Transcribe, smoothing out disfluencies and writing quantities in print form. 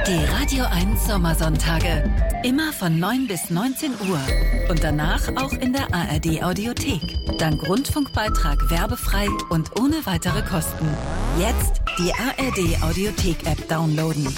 Die Radio 1 Sommersonntage. Immer von 9 bis 19 Uhr. Und danach auch in der ARD Audiothek. Dank Rundfunkbeitrag werbefrei und ohne weitere Kosten. Jetzt die ARD Audiothek App downloaden.